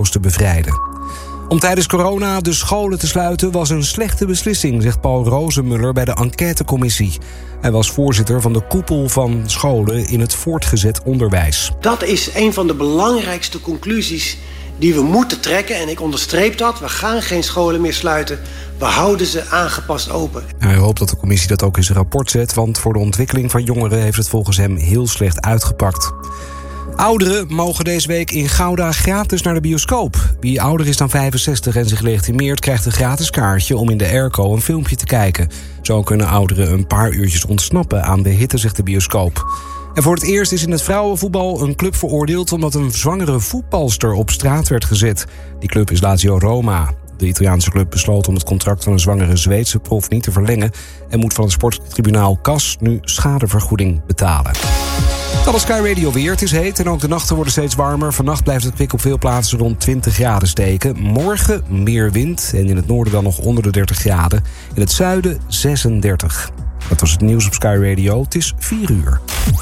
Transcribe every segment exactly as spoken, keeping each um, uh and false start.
te bevrijden. Om tijdens corona de scholen te sluiten was een slechte beslissing, zegt Paul Rozenmuller bij de enquêtecommissie. Hij was voorzitter van de koepel van scholen in het voortgezet onderwijs. Dat is een van de belangrijkste conclusies die we moeten trekken. En ik onderstreep dat. We gaan geen scholen meer sluiten. We houden ze aangepast open. Hij hoopt dat de commissie dat ook in zijn rapport zet, want voor de ontwikkeling van jongeren heeft het volgens hem heel slecht uitgepakt. Ouderen mogen deze week in Gouda gratis naar de bioscoop. Wie ouder is dan vijfenzestig en zich legitimeert, krijgt een gratis kaartje om in de airco een filmpje te kijken. Zo kunnen ouderen een paar uurtjes ontsnappen aan de hitte, zegt de bioscoop. En voor het eerst is in het vrouwenvoetbal een club veroordeeld omdat een zwangere voetbalster op straat werd gezet. Die club is Lazio Roma. De Italiaanse club besloot om het contract van een zwangere Zweedse prof niet te verlengen en moet van het sporttribunaal C A S nu schadevergoeding betalen. Dat is Sky Radio weer. Het is heet en ook de nachten worden steeds warmer. Vannacht blijft het kwik op veel plaatsen rond twintig graden steken. Morgen meer wind en in het noorden dan nog onder de dertig graden. In het zuiden zesendertig. Dat was het nieuws op Sky Radio. Het is vier uur.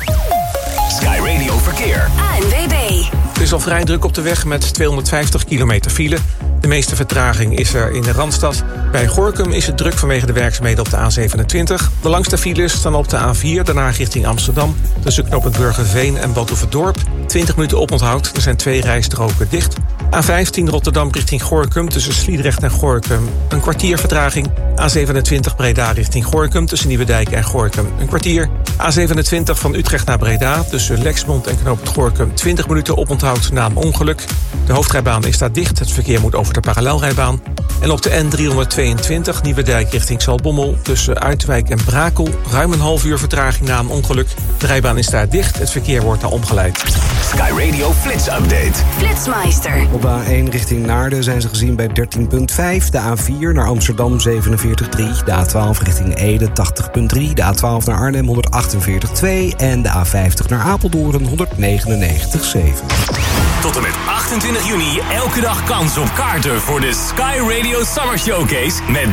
Sky Radio Verkeer. A N W B. Het is al vrij druk op de weg met tweehonderdvijftig kilometer file. De meeste vertraging is er in de Randstad. Bij Gorinchem is het druk vanwege de werkzaamheden op de A zevenentwintig. De langste files staan op de A vier, daarna richting Amsterdam. Tussen knooppunt Burgerveen en Batuverdorp. twintig minuten oponthoud, er zijn twee rijstroken dicht. A vijftien Rotterdam richting Gorinchem tussen Sliedrecht en Gorinchem. Een kwartier vertraging. A zevenentwintig Breda richting Gorinchem tussen Nieuwedijk en Gorinchem. Een kwartier. A zevenentwintig van Utrecht naar Breda tussen Lexmond en knooppunt Gorinchem. twintig minuten oponthoud na een ongeluk. De hoofdrijbaan is daar dicht. Het verkeer moet over de parallelrijbaan. En op de N driehonderdtweeëntwintig Nieuwedijk richting Zaltbommel tussen Uitwijk en Brakel ruim een half uur vertraging na een ongeluk. De rijbaan is daar dicht. Het verkeer wordt daar omgeleid. Sky Radio Flits Update. Flitsmeister. Op de A één richting Naarden zijn ze gezien bij dertien komma vijf. De A vier naar Amsterdam zevenenveertig komma drie. De A twaalf richting Ede tachtig komma drie. De A twaalf naar Arnhem honderdachtenveertig komma twee. En de A vijftig naar Apeldoorn honderdnegenennegentig komma zeven. Tot en met achtentwintig juni elke dag kans op kaarten voor de Sky Radio Summer Showcase met